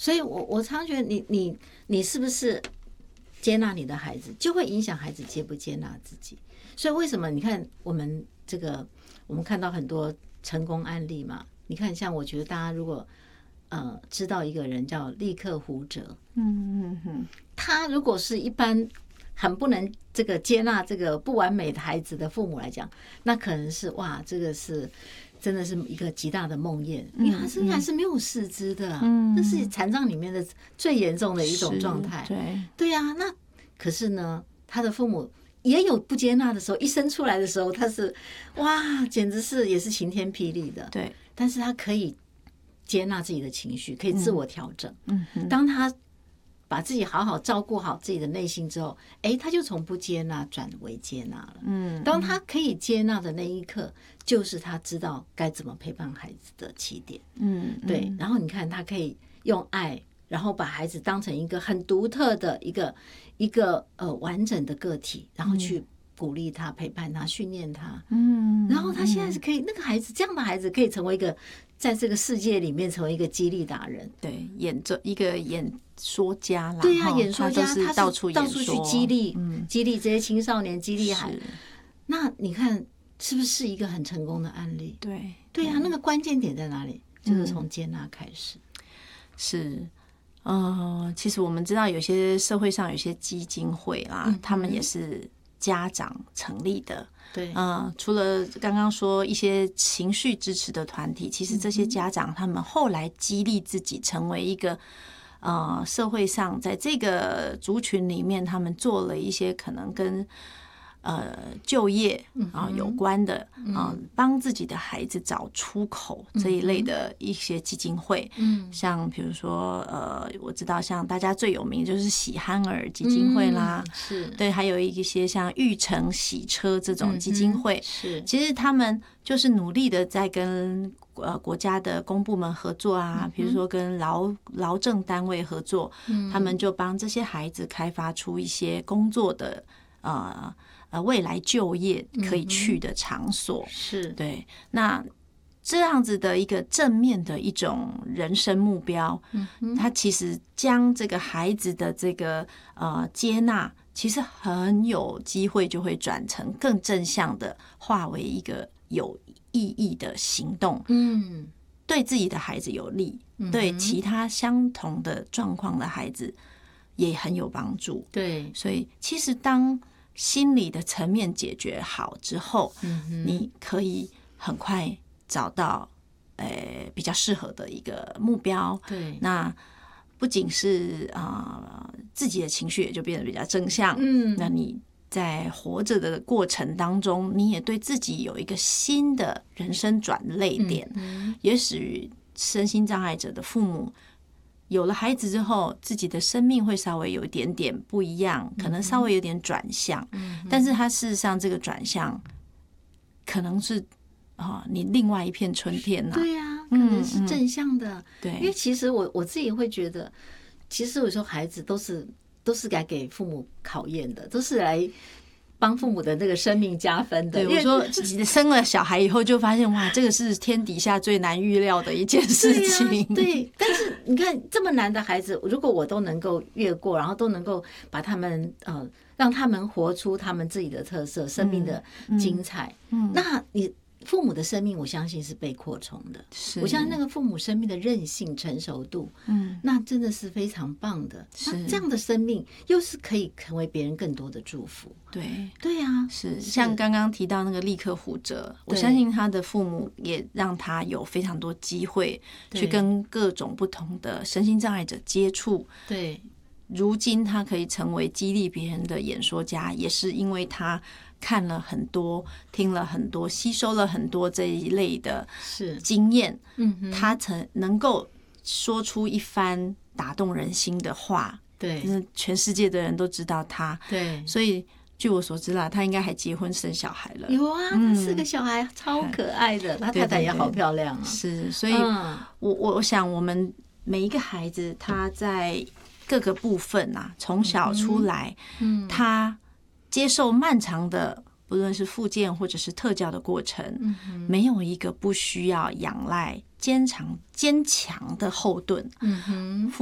所以我常觉得你是不是接纳你的孩子，就会影响孩子接不接纳自己。所以为什么你看我们看到很多成功案例嘛？你看，像我觉得大家如果知道一个人叫利克胡哲，他如果是一般很不能这个接纳这个不完美的孩子的父母来讲，那可能是哇，这个是真的是一个极大的梦魇，因为他身体还是没有四肢的，这是残障里面的最严重的一种状态。对呀，那可是呢，他的父母也有不接纳的时候，一生出来的时候，他是哇，简直是也是晴天霹雳的。 对， 但是他可以接纳自己的情绪，可以自我调整。当他把自己好好照顾好自己的内心之后，他就从不接纳转为接纳了。当他可以接纳的那一刻，就是他知道该怎么陪伴孩子的起点。对。然后你看，他可以用爱，然后把孩子当成一个很独特的一个完整的个体，然后去鼓励他、陪伴他、训练他。然后他现在是可以，那个孩子这样的孩子可以成为一个在这个世界里面成为一个激励达人。 对，一个演说家啦。 对呀，演说家， 他是到处去激励这些青少年，激励孩子。那你看是不是一个很成功的案例？对呀，那个关键点在哪里？就是从接纳开始。 是。其实我们知道有些社会上有些基金会啦，他们也是家长成立的。 对， 除了刚刚说一些情绪支持的团体，其实这些家长他们后来激励自己成为一个社会上在这个族群里面，他们做了一些可能跟就业有关的帮自己的孩子找出口这一类的一些基金会。像比如说我知道像大家最有名就是喜憨儿基金会啦， 是对，还有一些像育成洗车这种基金会。 是， 其实他们就是努力的在跟国家的公部门合作啊，比如说跟劳政单位合作，他们就帮这些孩子开发出一些工作的未来就业可以去的场所。 是， 对。那这样子的一个正面的一种人生目标，他其实将这个孩子的这个接纳，其实很有机会就会转成更正向的，化为一个有意义的行动。对自己的孩子有利，对其他相同的状况的孩子也很有帮助。 对， 所以其实当心理的层面解决好之后，你可以很快找到比较适合的一个目标。 对， 那不仅是自己的情绪也就变得比较正向。那你在活着的过程当中，你也对自己有一个新的人生转捩点。也许身心障碍者的父母有了孩子之后，自己的生命会稍微有一点点不一样，可能稍微有点转向。但是他事实上这个转向可能是你另外一片春天啊。 对呀，可能是正向的。 对， 因为其实我自己会觉得，其实有时候孩子都是来给父母考验的，都是来帮父母的那个生命加分的。 对，我说生了小孩以后就发现，哇，这个是天底下最难预料的一件事情。 对，但是你看这么难的孩子，如果我都能够越过，然后都能够把他们让他们活出他们自己的特色、生命的精彩，那你父母的生命，我相信是被扩充的。我相信那个父母生命的韧性、成熟度，那真的是非常棒的。那这样的生命又是可以成为别人更多的祝福。对啊， 是像刚刚提到那个利克胡哲，我相信他的父母也让他有非常多机会去跟各种不同的身心障碍者接触。 对， 如今他可以成为激励别人的演说家，也是因为他看了很多，听了很多，吸收了很多这一类的经验，他才能够说出一番打动人心的话。对，全世界的人都知道他。对，所以据我所知啦，他应该还结婚生小孩了。 有啊，他4个小孩超可爱的，他太太也好漂亮啊。 是，所以我想我们每一个孩子，他在各个部分啊，从小出来，他接受漫长的不论是复健或者是特教的过程，没有一个不需要仰赖坚强的后盾。